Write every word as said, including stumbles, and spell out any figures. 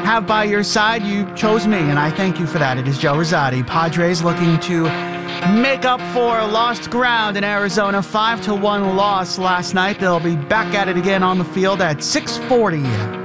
have by your side. You chose me, and I thank you for that. It is Joe Rosati. Padres looking to make up for lost ground in Arizona. five to one loss last night. They'll be back at it again on the field at six forty.